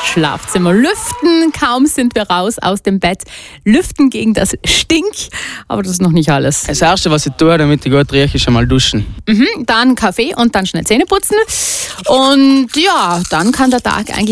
Schlafzimmer. Lüften, kaum sind wir raus aus dem Bett. Lüften gegen das Stink, aber das ist noch nicht alles. Das Erste, was ich tue, damit ich gut rieche, ist einmal duschen. Dann Kaffee und dann schnell Zähne putzen. Und ja, dann kann der Tag eigentlich